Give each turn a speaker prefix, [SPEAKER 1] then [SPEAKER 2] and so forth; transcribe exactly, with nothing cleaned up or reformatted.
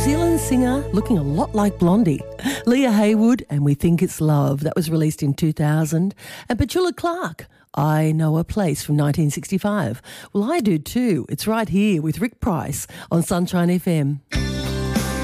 [SPEAKER 1] Zealand singer looking a lot like Blondie. Leah Haywood and We Think It's Love. That was released in two thousand. And Petula Clark, I Know a Place from nineteen sixty-five. Well, I do too. It's right here with Rick Price on Sunshine F M.